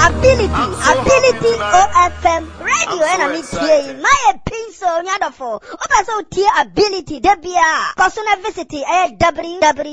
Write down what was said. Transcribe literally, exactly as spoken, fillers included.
ability, ability O F M radio and I need my pencil nyadofo. Oba so tie ability debia. Kosuna visit eh w w